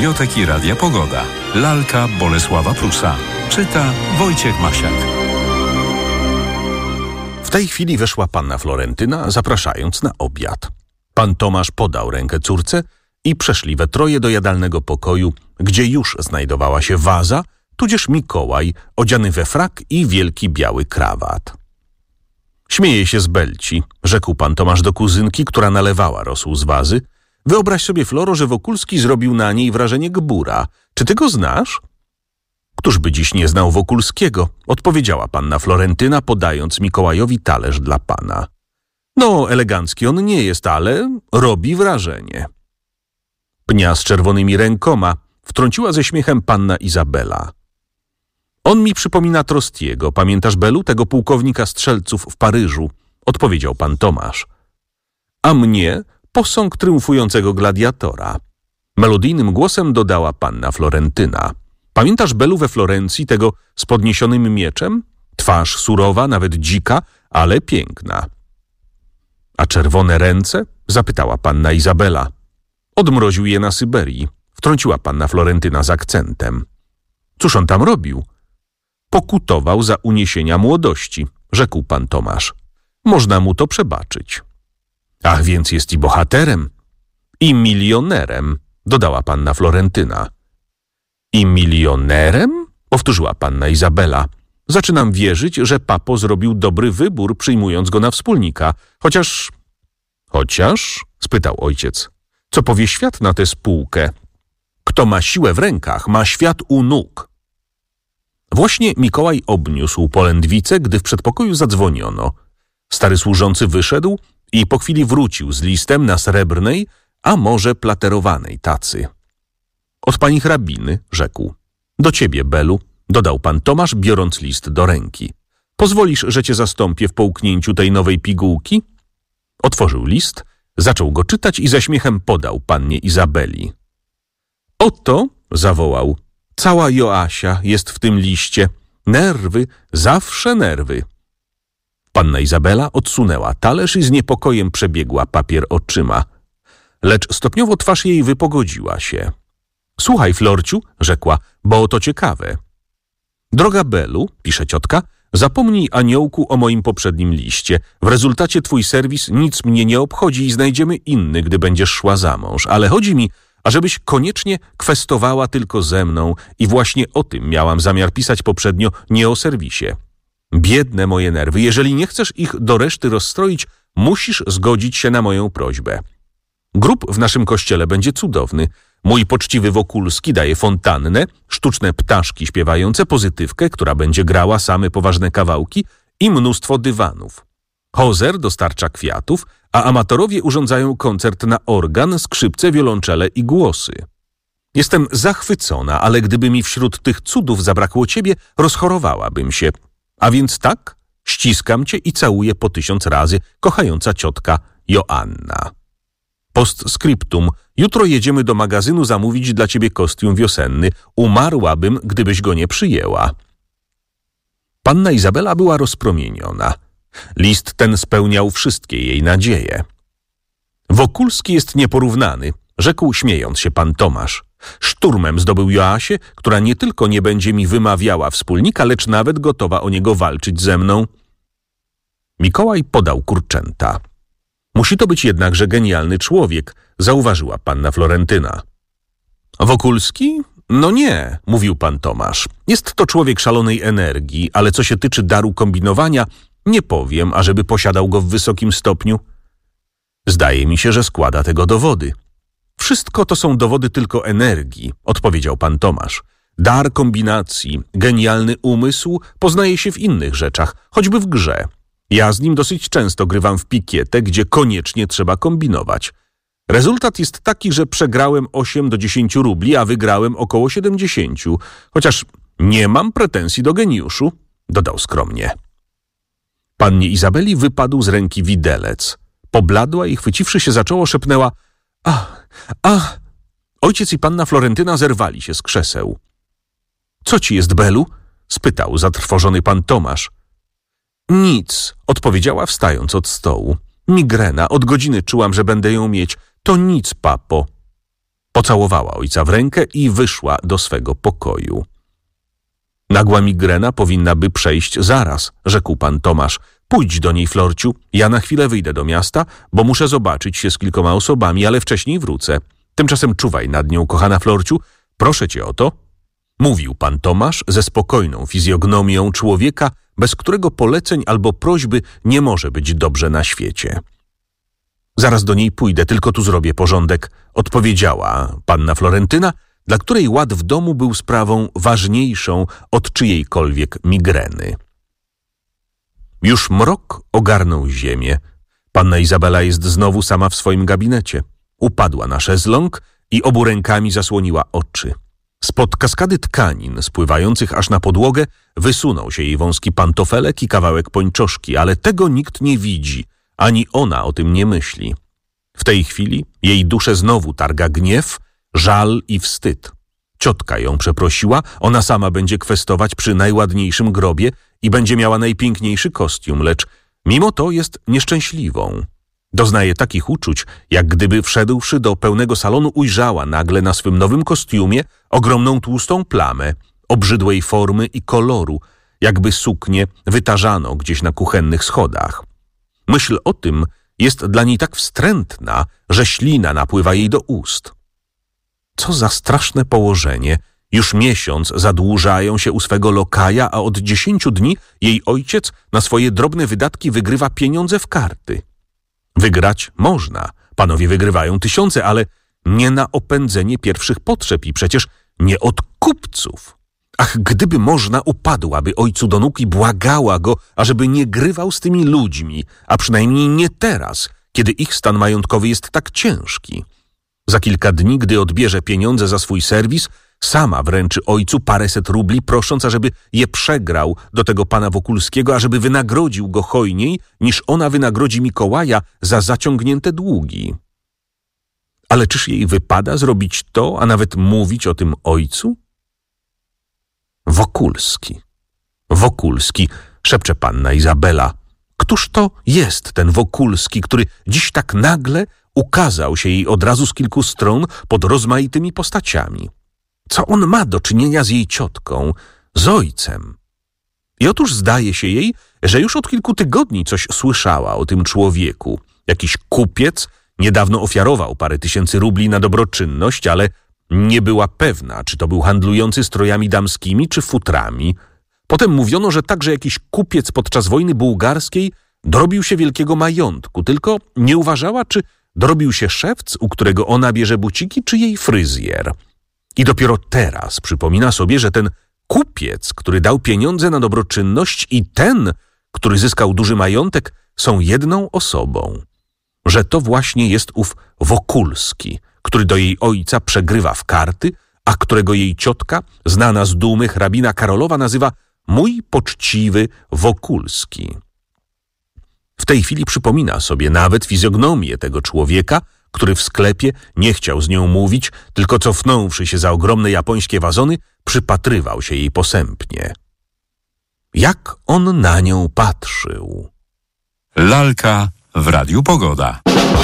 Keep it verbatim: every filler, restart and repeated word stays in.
Audioteki Radia Pogoda. Lalka Bolesława Prusa. Czyta Wojciech Masiak. W tej chwili weszła panna Florentyna, zapraszając na obiad. Pan Tomasz podał rękę córce i przeszli we troje do jadalnego pokoju, gdzie już znajdowała się waza, tudzież Mikołaj, odziany we frak i wielki biały krawat. Śmieje się z Belci, rzekł pan Tomasz do kuzynki, która nalewała rosół z wazy. Wyobraź sobie, Floro, że Wokulski zrobił na niej wrażenie gbura. Czy ty go znasz? Któż by dziś nie znał Wokulskiego? Odpowiedziała panna Florentyna, podając Mikołajowi talerz dla pana. No, elegancki on nie jest, ale robi wrażenie. Pnia z czerwonymi rękoma, wtrąciła ze śmiechem panna Izabela. On mi przypomina Trostiego. Pamiętasz, Belu, tego pułkownika strzelców w Paryżu? Odpowiedział pan Tomasz. A mnie posąg triumfującego gladiatora. Melodyjnym głosem dodała panna Florentyna. Pamiętasz, Belu, we Florencji tego z podniesionym mieczem? Twarz surowa, nawet dzika, ale piękna. A czerwone ręce? Zapytała panna Izabela. Odmroził je na Syberii, wtrąciła panna Florentyna z akcentem. Cóż on tam robił? Pokutował za uniesienia młodości, rzekł pan Tomasz. Można mu to przebaczyć. Ach, więc jest i bohaterem. I milionerem, dodała panna Florentyna. I milionerem? Powtórzyła panna Izabela. Zaczynam wierzyć, że papo zrobił dobry wybór, przyjmując go na wspólnika. Chociaż... Chociaż? Spytał ojciec. Co powie świat na tę spółkę? Kto ma siłę w rękach, ma świat u nóg. Właśnie Mikołaj obniósł polędwicę, gdy w przedpokoju zadzwoniono. Stary służący wyszedł i po chwili wrócił z listem na srebrnej, a może platerowanej tacy. Od pani hrabiny, rzekł. Do ciebie, Belu, dodał pan Tomasz, biorąc list do ręki. Pozwolisz, że cię zastąpię w połknięciu tej nowej pigułki? Otworzył list, zaczął go czytać i ze śmiechem podał pannie Izabeli. Oto, zawołał, cała Joasia jest w tym liście. Nerwy, zawsze nerwy. Panna Izabela odsunęła talerz i z niepokojem przebiegła papier oczyma. Lecz stopniowo twarz jej wypogodziła się. Słuchaj, Florciu, rzekła, bo to ciekawe. Droga Belu, pisze ciotka, zapomnij, aniołku, o moim poprzednim liście. W rezultacie twój serwis nic mnie nie obchodzi i znajdziemy inny, gdy będziesz szła za mąż. Ale chodzi mi, ażebyś koniecznie kwestowała tylko ze mną i właśnie o tym miałam zamiar pisać poprzednio, nie o serwisie. Biedne moje nerwy, jeżeli nie chcesz ich do reszty rozstroić, musisz zgodzić się na moją prośbę. Grób w naszym kościele będzie cudowny. Mój poczciwy Wokulski daje fontannę, sztuczne ptaszki śpiewające, pozytywkę, która będzie grała same poważne kawałki i mnóstwo dywanów. Hozer dostarcza kwiatów, a amatorowie urządzają koncert na organ, skrzypce, wiolonczele i głosy. Jestem zachwycona, ale gdyby mi wśród tych cudów zabrakło ciebie, rozchorowałabym się. A więc tak, ściskam cię i całuję po tysiąc razy, kochająca ciotka Joanna. Postscriptum. Jutro jedziemy do magazynu zamówić dla ciebie kostium wiosenny. Umarłabym, gdybyś go nie przyjęła. Panna Izabela była rozpromieniona. List ten spełniał wszystkie jej nadzieje. Wokulski jest nieporównany, rzekł śmiejąc się pan Tomasz. Szturmem zdobył Joasię, która nie tylko nie będzie mi wymawiała wspólnika, lecz nawet gotowa o niego walczyć ze mną. Mikołaj podał kurczęta. Musi to być jednakże genialny człowiek, zauważyła panna Florentyna. Wokulski? No nie, mówił pan Tomasz. Jest to człowiek szalonej energii, ale co się tyczy daru kombinowania, nie powiem, ażeby posiadał go w wysokim stopniu. Zdaje mi się, że składa tego dowody. Wszystko to są dowody tylko energii, odpowiedział pan Tomasz. Dar kombinacji, genialny umysł poznaje się w innych rzeczach, choćby w grze. Ja z nim dosyć często grywam w pikietę, gdzie koniecznie trzeba kombinować. Rezultat jest taki, że przegrałem osiem do dziesięciu rubli, a wygrałem około siedemdziesięciu. Chociaż nie mam pretensji do geniuszu, dodał skromnie. Pannie Izabeli wypadł z ręki widelec. Pobladła i chwyciwszy się za czoło szepnęła: ach, ach! Ojciec i panna Florentyna zerwali się z krzeseł. Co ci jest, Belu? Spytał zatrwożony pan Tomasz. Nic, odpowiedziała wstając od stołu. Migrena, od godziny czułam, że będę ją mieć. To nic, papo. Pocałowała ojca w rękę i wyszła do swego pokoju. Nagła migrena powinna by przejść zaraz, rzekł pan Tomasz. Pójdź do niej, Florciu, ja na chwilę wyjdę do miasta, bo muszę zobaczyć się z kilkoma osobami, ale wcześniej wrócę. Tymczasem czuwaj nad nią, kochana Florciu, proszę cię o to. Mówił pan Tomasz ze spokojną fizjognomią człowieka, bez którego poleceń albo prośby nie może być dobrze na świecie. Zaraz do niej pójdę, tylko tu zrobię porządek, odpowiedziała panna Florentyna, dla której ład w domu był sprawą ważniejszą od czyjejkolwiek migreny. Już mrok ogarnął ziemię. Panna Izabela jest znowu sama w swoim gabinecie. Upadła na szezlong i obu rękami zasłoniła oczy. Spod kaskady tkanin spływających aż na podłogę wysunął się jej wąski pantofelek i kawałek pończoszki, ale tego nikt nie widzi, ani ona o tym nie myśli. W tej chwili jej duszę znowu targa gniew, żal i wstyd. Ciotka ją przeprosiła, ona sama będzie kwestować przy najładniejszym grobie i będzie miała najpiękniejszy kostium, lecz mimo to jest nieszczęśliwą. Doznaje takich uczuć, jak gdyby wszedłszy do pełnego salonu ujrzała nagle na swym nowym kostiumie ogromną tłustą plamę, obrzydłej formy i koloru, jakby suknię wytarzano gdzieś na kuchennych schodach. Myśl o tym jest dla niej tak wstrętna, że ślina napływa jej do ust. Co za straszne położenie. Już miesiąc zadłużają się u swego lokaja, a od dziesięciu dni jej ojciec na swoje drobne wydatki wygrywa pieniądze w karty. Wygrać można. Panowie wygrywają tysiące, ale nie na opędzenie pierwszych potrzeb i przecież nie od kupców. Ach, gdyby można, upadłaby ojcu do nóg i błagała go, ażeby nie grywał z tymi ludźmi, a przynajmniej nie teraz, kiedy ich stan majątkowy jest tak ciężki. Za kilka dni, gdy odbierze pieniądze za swój serwis, sama wręczy ojcu paręset rubli, prosząc, ażeby je przegrał do tego pana Wokulskiego, ażeby wynagrodził go hojniej, niż ona wynagrodzi Mikołaja za zaciągnięte długi. Ale czyż jej wypada zrobić to, a nawet mówić o tym ojcu? Wokulski. Wokulski, szepcze panna Izabela. Któż to jest ten Wokulski, który dziś tak nagle ukazał się jej od razu z kilku stron pod rozmaitymi postaciami? Co on ma do czynienia z jej ciotką, z ojcem? I otóż zdaje się jej, że już od kilku tygodni coś słyszała o tym człowieku. Jakiś kupiec niedawno ofiarował parę tysięcy rubli na dobroczynność, ale nie była pewna, czy to był handlujący strojami damskimi, czy futrami. Potem mówiono, że także jakiś kupiec podczas wojny bułgarskiej dorobił się wielkiego majątku, tylko nie uważała, czy dorobił się szewc, u którego ona bierze buciki, czy jej fryzjer. I dopiero teraz przypomina sobie, że ten kupiec, który dał pieniądze na dobroczynność, i ten, który zyskał duży majątek, są jedną osobą. Że to właśnie jest ów Wokulski, który do jej ojca przegrywa w karty, a którego jej ciotka, znana z dumy hrabina Karolowa, nazywa mój poczciwy Wokulski. W tej chwili przypomina sobie nawet fizjognomię tego człowieka, który w sklepie nie chciał z nią mówić, tylko cofnąwszy się za ogromne japońskie wazony, przypatrywał się jej posępnie. Jak on na nią patrzył? Lalka w Radiu Pogoda.